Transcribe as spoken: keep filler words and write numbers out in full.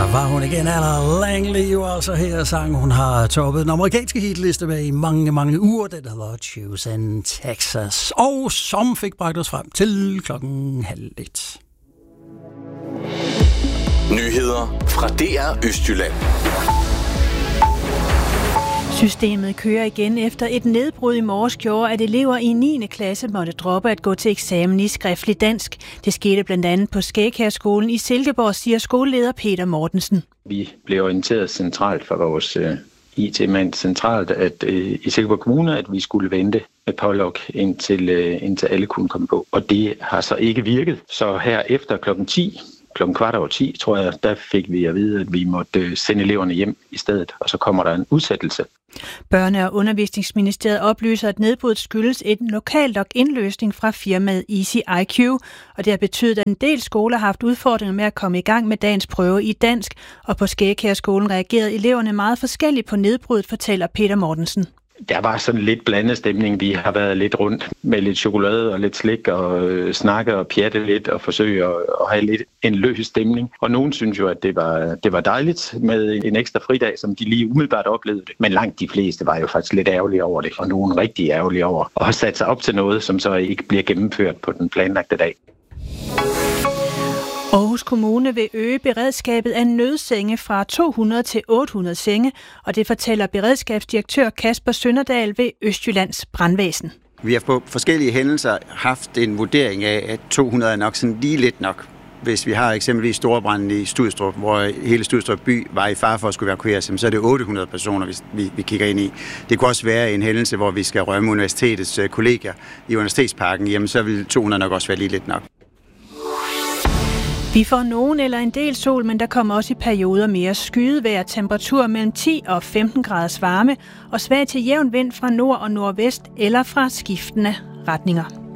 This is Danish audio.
var hun igen, Anna Langley, jo altså her sang. Hun har toppet den amerikanske hitliste med i mange, mange uger. Den hedder Choose in Texas, og som fik bragt os frem til klokken halv et. Nyheder fra D R Østjylland. Systemet kører igen efter et nedbrud i morges gjorde, at elever i niende klasse måtte droppe at gå til eksamen i skriftlig dansk. Det skete blandt andet på Skæghærskolen i Silkeborg, siger skoleleder Peter Mortensen. Vi blev orienteret centralt fra vores uh, I T-mand centralt at, uh, i Silkeborg Kommune, at vi skulle vente med pålog indtil, uh, indtil alle kunne komme på. Og det har så ikke virket. Så her efter klokken ti, klokken kvart over ti, tror jeg, der fik vi at vide, at vi måtte sende eleverne hjem i stedet, og så kommer der en udsættelse. Børne- og Undervisningsministeriet oplyser, at nedbruddet skyldes en lokal login-løsning fra firmaet Easy I Q, og det har betydet, at en del skoler har haft udfordringer med at komme i gang med dagens prøve i dansk, og på Skæghærskolen reagerede eleverne meget forskelligt på nedbruddet, fortæller Peter Mortensen. Der var sådan lidt blandet stemning. Vi har været lidt rundt med lidt chokolade og lidt slik og øh, snakke og pjatte lidt og forsøge at, at have lidt en løs stemning. Og nogen synes jo, at det var, det var dejligt med en ekstra fridag, som de lige umiddelbart oplevede det. Men langt de fleste var jo faktisk lidt ærgerlige over det, og nogen rigtig ærgerlige over at have sat sig op til noget, som så ikke bliver gennemført på den planlagte dag. Aarhus Kommune vil øge beredskabet af nødsenge fra to hundrede til otte hundrede senge, og det fortæller beredskabsdirektør Kasper Sønderdal ved Østjyllands Brandvæsen. Vi har på forskellige hændelser haft en vurdering af, at to hundrede er nok sådan lige lidt nok. Hvis vi har eksempelvis storbranden i Studstrup, hvor hele Studstrup by var i fare for at skulle evakueres, så er det otte hundrede personer, vi, vi kigger ind i. Det kunne også være en hændelse, hvor vi skal rømme universitetets kolleger i Universitetsparken. Jamen, så vil to hundrede nok også være lige lidt nok. Vi får nogen eller en del sol, men der kommer også i perioder mere skydevejr, temperatur mellem ti og femten graders varme og svag til jævn vind fra nord og nordvest eller fra skiftende retninger.